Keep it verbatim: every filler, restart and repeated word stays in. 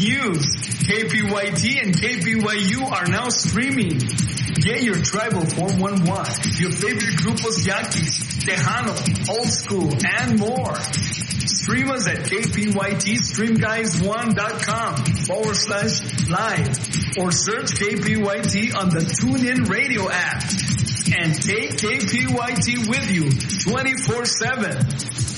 news. K P Y T and K P Y U are now streaming. Get your tribal four one one, your favorite grupos Yaquis, Tejano, Old School, and more. Stream us at kpytstreamguys1.com forward slash live or search K P Y T on the TuneIn Radio app and take K P Y T with you twenty-four seven.